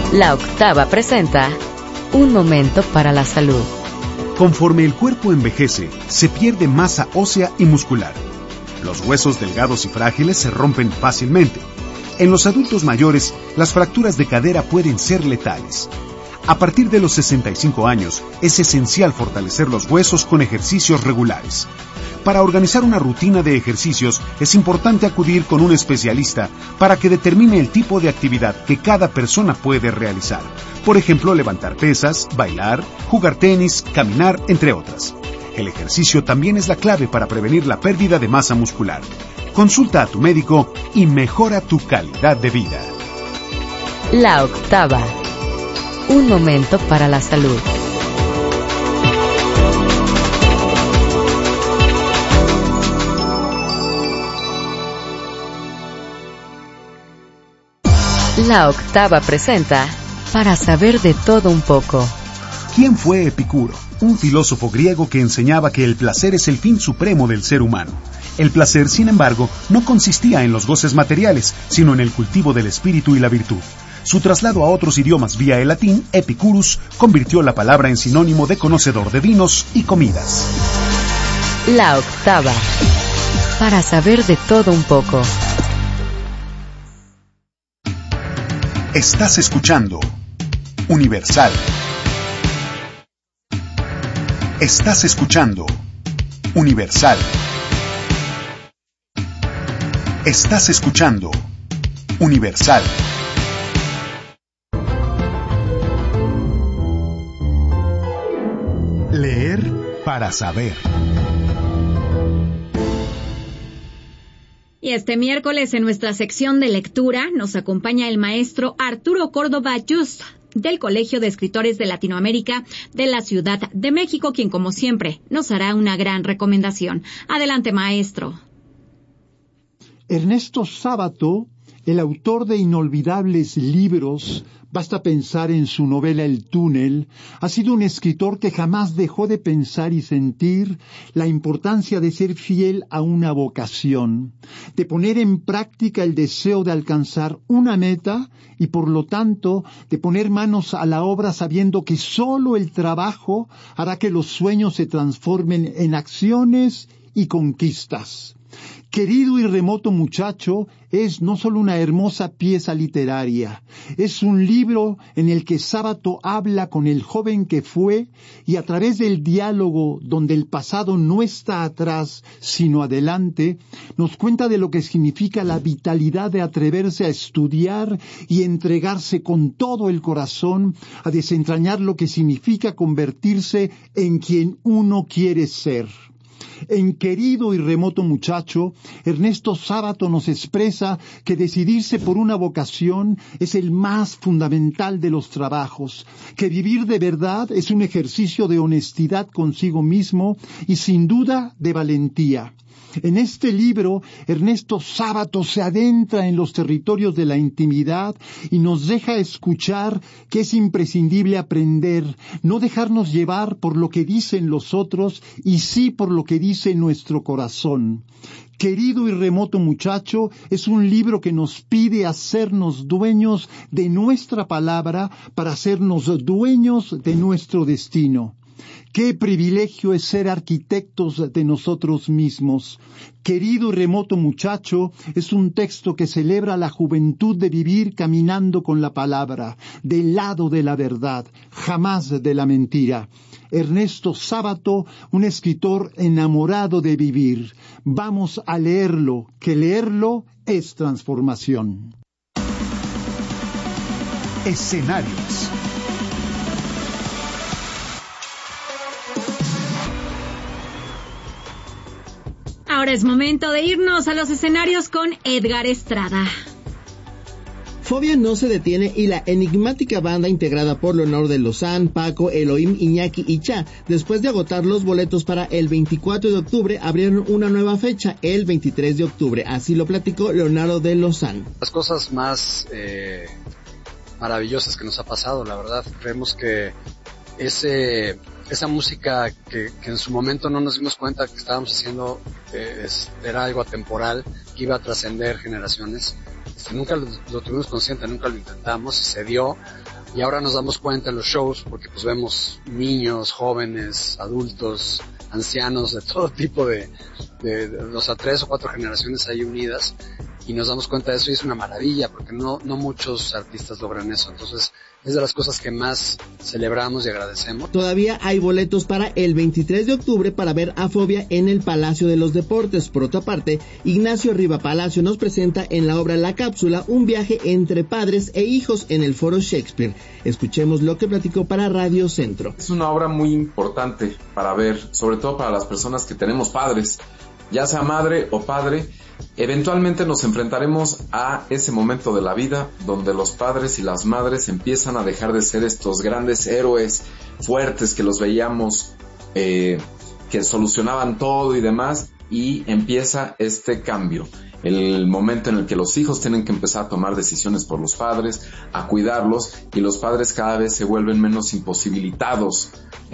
La Octava presenta Un momento para la salud. Conforme el cuerpo envejece, se pierde masa ósea y muscular. Los huesos delgados y frágiles se rompen fácilmente. En los adultos mayores, las fracturas de cadera pueden ser letales. A partir de los 65 años, es esencial fortalecer los huesos con ejercicios regulares. Para organizar una rutina de ejercicios, es importante acudir con un especialista para que determine el tipo de actividad que cada persona puede realizar. Por ejemplo, levantar pesas, bailar, jugar tenis, caminar, entre otras. El ejercicio también es la clave para prevenir la pérdida de masa muscular. Consulta a tu médico y mejora tu calidad de vida. La Octava. Un momento para la salud. La Octava presenta Para saber de todo un poco. ¿Quién fue Epicuro? Un filósofo griego que enseñaba que el placer es el fin supremo del ser humano. El placer, sin embargo, no consistía en los goces materiales, sino en el cultivo del espíritu y la virtud. Su traslado a otros idiomas vía el latín, Epicurus, convirtió la palabra en sinónimo de conocedor de vinos y comidas. La Octava. Para saber de todo un poco. Estás escuchando Universal. Estás escuchando Universal. Estás escuchando Universal. Leer para saber. Y este miércoles en nuestra sección de lectura nos acompaña el maestro Arturo Córdoba Just del Colegio de Escritores de Latinoamérica de la Ciudad de México, quien como siempre nos hará una gran recomendación. Adelante, maestro. Ernesto Sábato, el autor de inolvidables libros, basta pensar en su novela El túnel, ha sido un escritor que jamás dejó de pensar y sentir la importancia de ser fiel a una vocación, de poner en práctica el deseo de alcanzar una meta y por lo tanto de poner manos a la obra sabiendo que solo el trabajo hará que los sueños se transformen en acciones y conquistas. Querido y remoto muchacho es no solo una hermosa pieza literaria, es un libro en el que Sábato habla con el joven que fue y a través del diálogo donde el pasado no está atrás sino adelante, nos cuenta de lo que significa la vitalidad de atreverse a estudiar y entregarse con todo el corazón a desentrañar lo que significa convertirse en quien uno quiere ser. En Querido y remoto muchacho, Ernesto Sábato nos expresa que decidirse por una vocación es el más fundamental de los trabajos, que vivir de verdad es un ejercicio de honestidad consigo mismo y sin duda de valentía. En este libro, Ernesto Sábato se adentra en los territorios de la intimidad y nos deja escuchar que es imprescindible aprender, no dejarnos llevar por lo que dicen los otros y sí por lo que dice nuestro corazón. Querido y remoto muchacho es un libro que nos pide hacernos dueños de nuestra palabra para hacernos dueños de nuestro destino. Qué privilegio es ser arquitectos de nosotros mismos. Querido y remoto muchacho es un texto que celebra la juventud de vivir caminando con la palabra, del lado de la verdad, jamás de la mentira. Ernesto Sábato, un escritor enamorado de vivir. Vamos a leerlo, que leerlo es transformación. Escenarios. Ahora es momento de irnos a los escenarios con Edgar Estrada. Fobia no se detiene y la enigmática banda integrada por Leonardo de Lozán, Paco, Elohim, Iñaki y Cha, después de agotar los boletos para el 24 de octubre, abrieron una nueva fecha, el 23 de octubre. Así lo platicó Leonardo de Lozán. Las cosas más maravillosas que nos ha pasado, la verdad. Creemos que esa música que en su momento no nos dimos cuenta que estábamos haciendo era algo atemporal, que iba a trascender generaciones. Nunca lo tuvimos consciente, nunca lo intentamos y se dio y ahora nos damos cuenta en los shows, porque pues vemos niños, jóvenes, adultos, ancianos, de todo tipo de 3 o 4 generaciones ahí unidas, y nos damos cuenta de eso y es una maravilla, porque no muchos artistas logran eso. Entonces es de las cosas que más celebramos y agradecemos. Todavía hay boletos para el 23 de octubre para ver a Fobia en el Palacio de los Deportes. Por otra parte, Ignacio Riva Palacio nos presenta en la obra La Cápsula un viaje entre padres e hijos en el Foro Shakespeare. Escuchemos lo que platicó para Radio Centro. Es una obra muy importante para ver, sobre todo para las personas que tenemos padres, ya sea madre o padre. Eventualmente nos enfrentaremos a ese momento de la vida donde los padres y las madres empiezan a dejar de ser estos grandes héroes fuertes que los veíamos, que solucionaban todo y demás, y empieza este cambio. El momento en el que los hijos tienen que empezar a tomar decisiones por los padres, a cuidarlos, y los padres cada vez se vuelven menos imposibilitados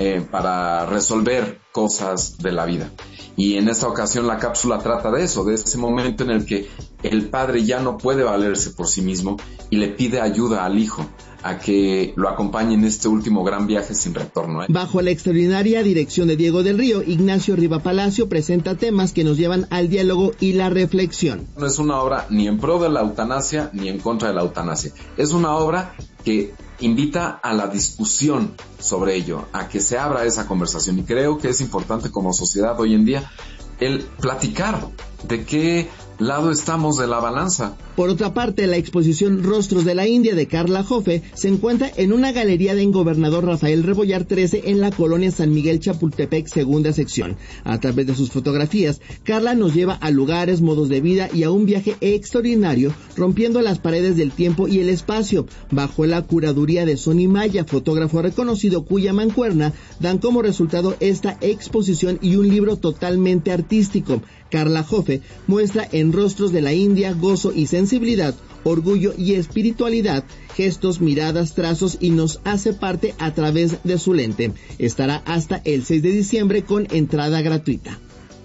para resolver cosas de la vida. Y en esta ocasión la cápsula trata de eso, de ese momento en el que el padre ya no puede valerse por sí mismo y le pide ayuda al hijo a que lo acompañe en este último gran viaje sin retorno. Bajo la extraordinaria dirección de Diego del Río, Ignacio Riva Palacio presenta temas que nos llevan al diálogo y la reflexión. No es una obra ni en pro de la eutanasia ni en contra de la eutanasia. Es una obra que invita a la discusión sobre ello, a que se abra esa conversación. Y creo que es importante como sociedad hoy en día el platicar de qué lado estamos de la balanza. Por otra parte, la exposición Rostros de la India de Carla Joffe se encuentra en una galería de Gobernador Rafael Rebollar 13 en la colonia San Miguel Chapultepec, segunda sección. A través de sus fotografías, Carla nos lleva a lugares, modos de vida y a un viaje extraordinario, rompiendo las paredes del tiempo y el espacio, bajo la curaduría de Sonny Maya, fotógrafo reconocido cuya mancuerna dan como resultado esta exposición y un libro totalmente artístico. Carla Joffe muestra en Rostros de la India gozo y sensibilidad, orgullo y espiritualidad, gestos, miradas, trazos, y nos hace parte a través de su lente. Estará hasta el 6 de diciembre con entrada gratuita.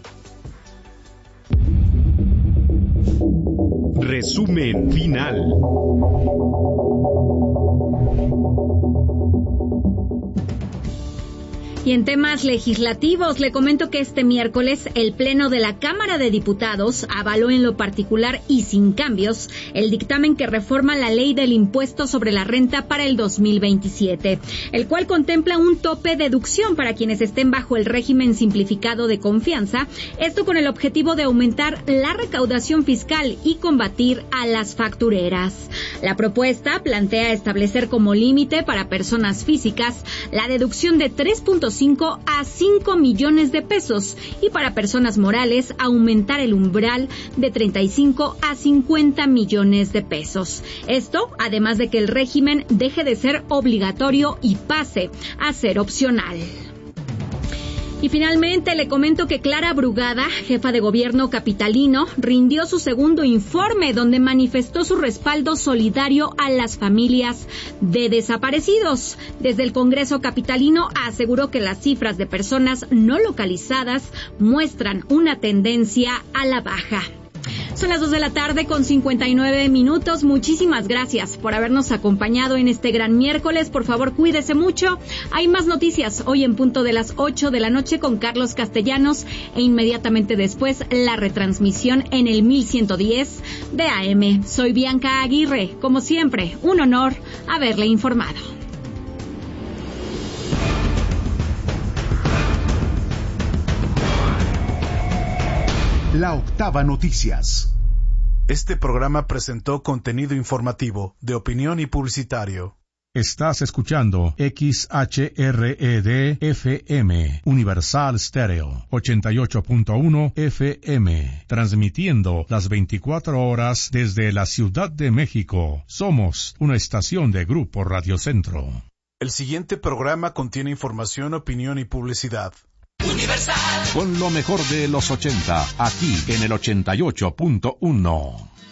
Resumen final. Y en temas legislativos, le comento que este miércoles el Pleno de la Cámara de Diputados avaló en lo particular y sin cambios el dictamen que reforma la ley del impuesto sobre la renta para el 2027, el cual contempla un tope de deducción para quienes estén bajo el régimen simplificado de confianza, esto con el objetivo de aumentar la recaudación fiscal y combatir a las factureras. La propuesta plantea establecer como límite para personas físicas la deducción de 3.5 a 5 millones de pesos y para personas morales aumentar el umbral de 35 a 50 millones de pesos. Esto, además de que el régimen deje de ser obligatorio y pase a ser opcional. Y finalmente le comento que Clara Brugada, jefa de gobierno capitalino, rindió su segundo informe donde manifestó su respaldo solidario a las familias de desaparecidos. Desde el Congreso capitalino aseguró que las cifras de personas no localizadas muestran una tendencia a la baja. Son las 2 de la tarde con 59 minutos. Muchísimas gracias por habernos acompañado en este gran miércoles. Por favor, cuídese mucho. Hay más noticias hoy en punto de las 8 de la noche con Carlos Castellanos e inmediatamente después la retransmisión en el 1110 de AM. Soy Bianca Aguirre. Como siempre, un honor haberle informado. La Octava Noticias. Este programa presentó contenido informativo, de opinión y publicitario. Estás escuchando XHRED-FM, Universal Stereo, 88.1 FM, transmitiendo las 24 horas desde la Ciudad de México. Somos una estación de Grupo Radio Centro. El siguiente programa contiene información, opinión y publicidad. Universal. Con lo mejor de los 80, aquí en el 88.1.